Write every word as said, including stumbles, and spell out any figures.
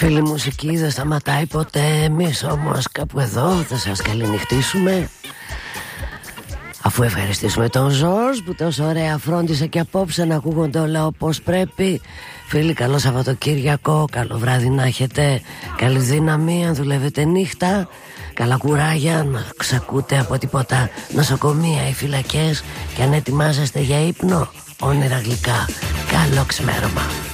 Φίλη μουσική δεν σταματάει ποτέ. Εμείς όμως κάπου εδώ θα σας καληνυχτήσουμε, αφού ευχαριστήσουμε τον Ζορς που τόσο ωραία φρόντισε και απόψε να ακούγονται όλα όπως πρέπει. Φίλοι, καλό Σαββατοκύριακο, καλό βράδυ να έχετε, καλή δύναμη αν δουλεύετε νύχτα, καλά κουράγια, να ξακούτε από τίποτα νοσοκομεία ή φυλακές, και αν ετοιμάζεστε για ύπνο, όνειρα γλυκά. Καλό ξημέρωμα.